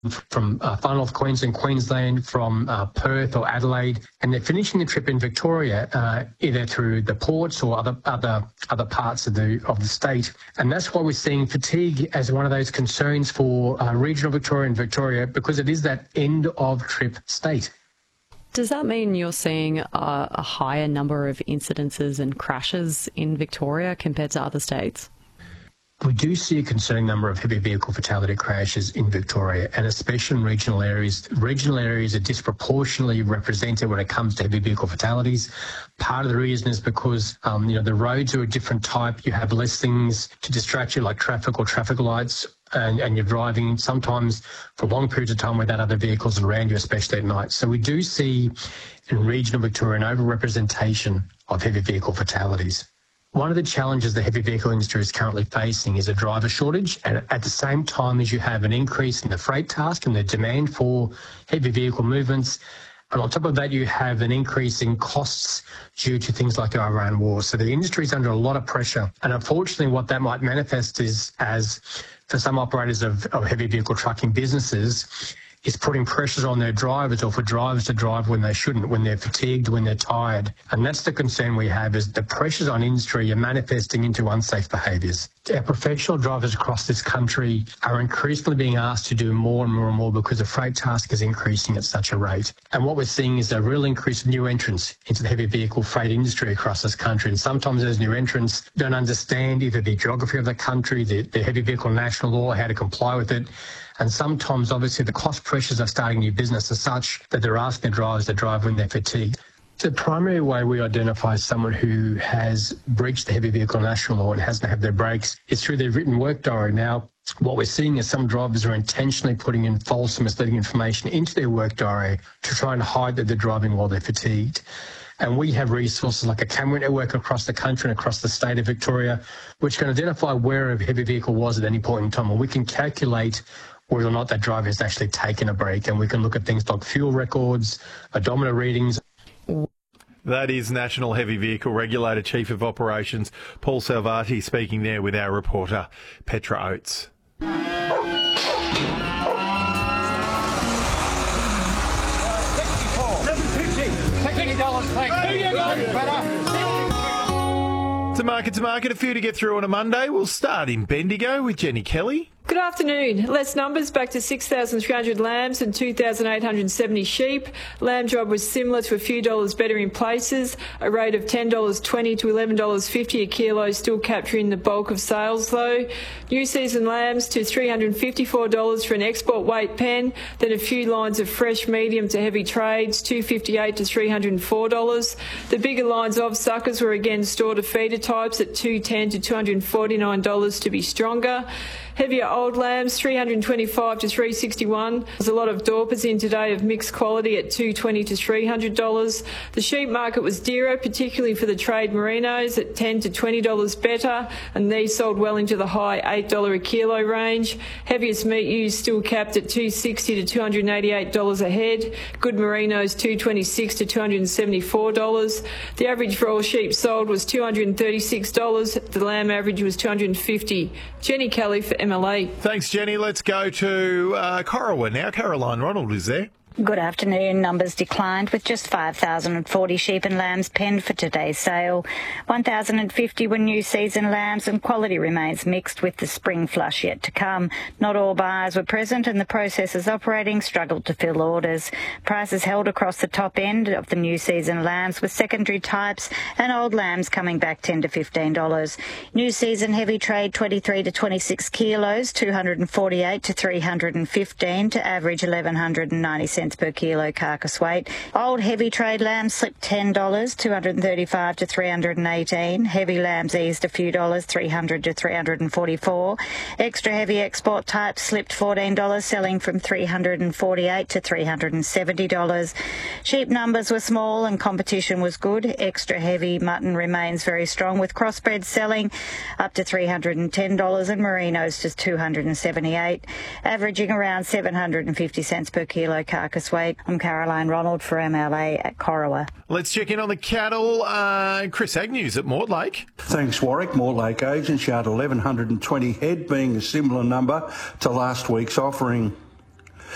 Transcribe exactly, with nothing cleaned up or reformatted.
from uh, far north Queensland, Queensland, from uh, Perth or Adelaide, and they're finishing the trip in Victoria, uh, either through the ports or other other other parts of the of the state. And that's why we're seeing fatigue as one of those concerns for uh, regional Victoria and Victoria, because it is that end of trip state. Does that mean you're seeing a, a higher number of incidences and crashes in Victoria compared to other states? We do see a concerning number of heavy vehicle fatality crashes in Victoria, and especially in regional areas. Regional areas are disproportionately represented when it comes to heavy vehicle fatalities. Part of the reason is because um, you know the roads are a different type. You have less things to distract you, like traffic or traffic lights, and, and you're driving sometimes for long periods of time without other vehicles around you, especially at night. So we do see in regional Victoria an overrepresentation of heavy vehicle fatalities. One of the challenges the heavy vehicle industry is currently facing is a driver shortage, and at the same time as you have an increase in the freight task and the demand for heavy vehicle movements, and on top of that you have an increase in costs due to things like the Iran war. So the industry is under a lot of pressure, and unfortunately what that might manifest is as for some operators of, of heavy vehicle trucking businesses, is putting pressures on their drivers, or for drivers to drive when they shouldn't, when they're fatigued, when they're tired. And that's the concern we have, is the pressures on industry are manifesting into unsafe behaviours. Our professional drivers across this country are increasingly being asked to do more and more and more because the freight task is increasing at such a rate. And what we're seeing is a real increase of new entrants into the heavy vehicle freight industry across this country. And sometimes those new entrants don't understand either the geography of the country, the, the heavy vehicle national law, how to comply with it. And sometimes, obviously, the cost pressures of starting new business are such that they're asking the drivers to drive when they're fatigued. The primary way we identify someone who has breached the heavy vehicle national law and hasn't had their brakes is through their written work diary. Now, what we're seeing is some drivers are intentionally putting in false and misleading information into their work diary to try and hide that they're driving while they're fatigued. And we have resources like a camera network across the country and across the state of Victoria, which can identify where a heavy vehicle was at any point in time. And we can calculate whether or not that driver has actually taken a break. And we can look at things like fuel records, odometer readings. That is National Heavy Vehicle Regulator Chief of Operations Paul Salvati speaking there with our reporter Petra Oates. To market to market, a few to get through on a Monday. We'll start in Bendigo with Jenny Kelly. Good afternoon. Less numbers, back to six thousand three hundred lambs and two thousand eight hundred seventy sheep. Lamb job was similar to a few dollars better in places. A rate of ten dollars twenty to eleven dollars fifty a kilo, still capturing the bulk of sales though. New season lambs to three hundred fifty-four dollars for an export weight pen. Then a few lines of fresh medium to heavy trades, two hundred fifty-eight dollars to three hundred four dollars. The bigger lines of suckers were again store to feeder types at two hundred ten dollars to two hundred forty-nine dollars to be stronger. Heavier old lambs, three hundred twenty-five dollars to three hundred sixty-one dollars. There's a lot of Dorpers in today of mixed quality at two hundred twenty dollars to three hundred dollars. The sheep market was dearer, particularly for the trade merinos, at ten dollars to twenty dollars better, and these sold well into the high eight dollars a kilo range. Heaviest meat ewes still capped at two hundred sixty dollars to two hundred eighty-eight dollars a head. Good merinos, two hundred twenty-six dollars to two hundred seventy-four dollars. The average for all sheep sold was two hundred thirty-six dollars. The lamb average was two hundred fifty dollars. Jenny Kelly for M L A. Thanks, Jenny. Let's go to uh, Corowa now. Caroline Ronald is there. Good afternoon. Numbers declined with just five thousand forty sheep and lambs penned for today's sale. one thousand fifty were new season lambs, and quality remains mixed with the spring flush yet to come. Not all buyers were present, and the processors operating struggled to fill orders. Prices held across the top end of the new season lambs, with secondary types and old lambs coming back ten to fifteen dollars. New season heavy trade twenty-three to twenty-six kilos, two hundred forty-eight to three hundred fifteen to average eleven ninety cents per kilo carcass weight. Old heavy trade lambs slipped ten dollars, two hundred thirty-five to three hundred eighteen. Heavy lambs eased a few dollars, three hundred to three hundred forty-four. Extra heavy export types slipped fourteen dollars, selling from three hundred forty-eight to three hundred seventy dollars. Sheep numbers were small and competition was good. Extra heavy mutton remains very strong, with crossbreds selling up to three hundred ten dollars and merinos just two hundred seventy-eight dollars, averaging around seven hundred fifty cents per kilo carcass weight. I'm Caroline Ronald for M L A at Corowa. Let's check in on the cattle. Uh, Chris Agnew's at Mortlake. Thanks, Warwick. Mortlake agents showed eleven twenty head, being a similar number to last week's offering.